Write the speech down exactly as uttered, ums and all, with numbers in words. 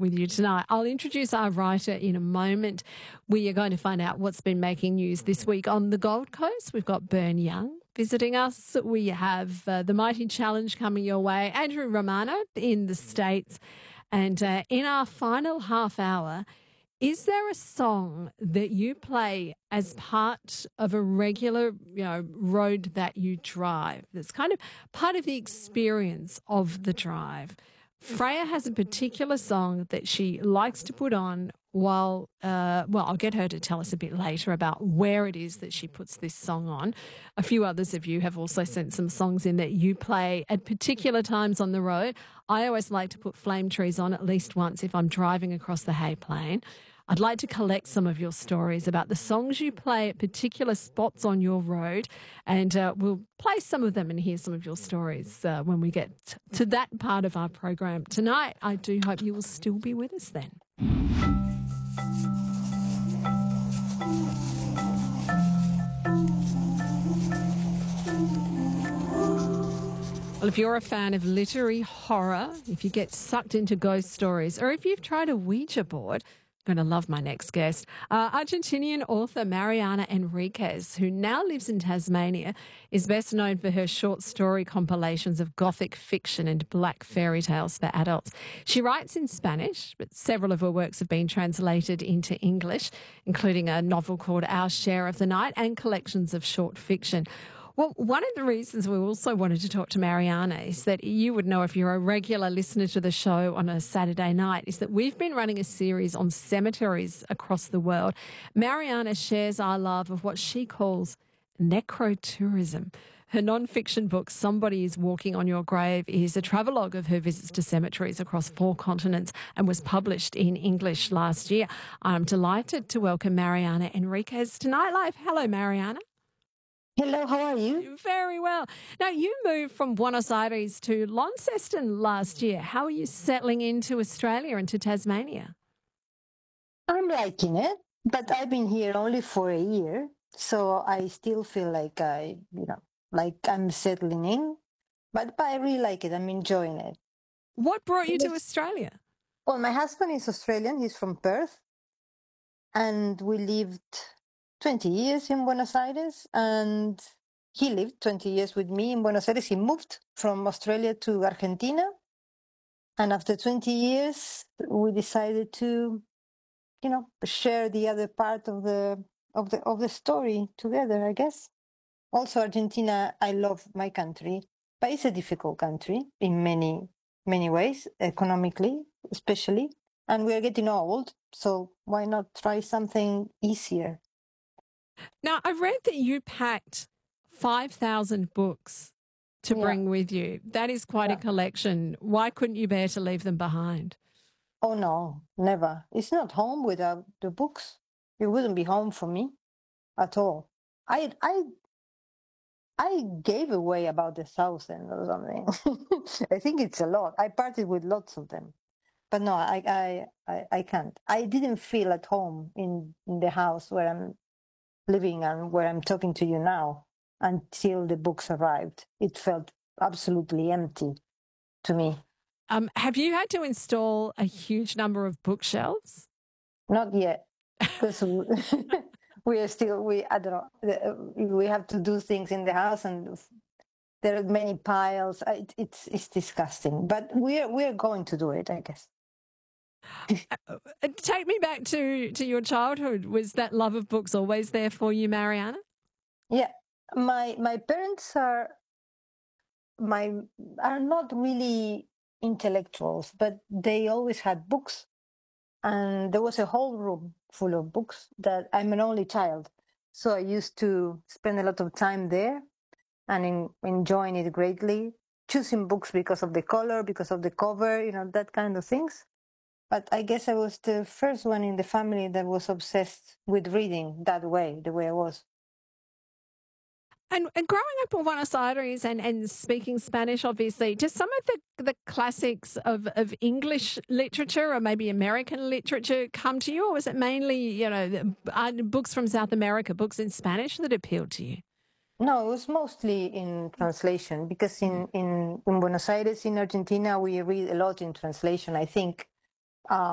with you tonight. I'll introduce our writer in a moment. We are going to find out what's been making news this week on the Gold Coast. We've got Bern Young visiting us. We have uh, the Mighty Challenge coming your way, Andrew Romano in the States. And uh, in our final half hour, is there a song that you play as part of a regular, you know, road that you drive that's kind of part of the experience of the drive? Freya has a particular song that she likes to put on while, uh, well, I'll get her to tell us a bit later about where it is that she puts this song on. A few others of you have also sent some songs in that you play at particular times on the road. I always like to put Flame Trees on at least once if I'm driving across the Hay Plain. I'd like to collect some of your stories about the songs you play at particular spots on your road, and uh, we'll play some of them and hear some of your stories uh, when we get to that part of our program tonight. I do hope you will still be with us then. Well, if you're a fan of literary horror, if you get sucked into ghost stories, or if you've tried a Ouija board, going to love my next guest. Uh, Argentinian author Mariana Enriquez, who now lives in Tasmania, is best known for her short story compilations of gothic fiction and black fairy tales for adults. She writes in Spanish, but several of her works have been translated into English, including a novel called Our Share of the Night and collections of short fiction. Well, one of the reasons we also wanted to talk to Mariana is that you would know if you're a regular listener to the show on a Saturday night is that we've been running a series on cemeteries across the world. Mariana shares our love of what she calls necrotourism. Her non-fiction book, Somebody is Walking on Your Grave, is a travelogue of her visits to cemeteries across four continents and was published in English last year. I'm delighted to welcome Mariana Enriquez to Nightlife. Hello, Mariana. Hello, how are you? Very well. Now, you moved from Buenos Aires to Launceston last year. How are you settling into Australia and to Tasmania? I'm liking it, but I've been here only for a year, so I still feel like I, you know, like I'm settling in, but, but I really like it. I'm enjoying it. What brought you Yes. to Australia? Well, my husband is Australian. He's from Perth, and we lived twenty years in Buenos Aires, and he lived twenty years with me in Buenos Aires. He moved from Australia to Argentina, and after twenty years, we decided to, you know, share the other part of the of the of the story together, I guess. Also, Argentina, I love my country, but it's a difficult country in many many ways, economically especially, and we are getting old, so why not try something easier? Now, I read that you packed five thousand books to Yeah. bring with you. That is quite Yeah. a collection. Why couldn't you bear to leave them behind? Oh no, never. It's not home without the books. It wouldn't be home for me at all. I I I gave away about a thousand or something. I think it's a lot. I parted with lots of them. But no, I I, I, I can't. I didn't feel at home in, in the house where I'm living and where I'm talking to you now until the books arrived. It felt absolutely empty to me. Um, have you had to install a huge number of bookshelves? Not yet, because we are still, we, I don't know, the- we have to do things in the house and there are many piles. I- It, it's it's disgusting, but we're we're going to do it, I guess. Uh, Take me back to, to your childhood. Was that love of books always there for you, Mariana? Yeah, my my parents are my are not really intellectuals, but they always had books, and there was a whole room full of books. That I'm an only child, so I used to spend a lot of time there and in, enjoying it greatly, choosing books because of the color, because of the cover, you know, that kind of things. But I guess I was the first one in the family that was obsessed with reading that way, the way I was. And, and growing up in Buenos Aires and, and speaking Spanish, obviously, do some of the, the classics of, of English literature or maybe American literature come to you? Or was it mainly, you know, the- uh, books from South America, books in Spanish that appealed to you? No, it was mostly in translation because in, in, in Buenos Aires, in Argentina, we read a lot in translation. I think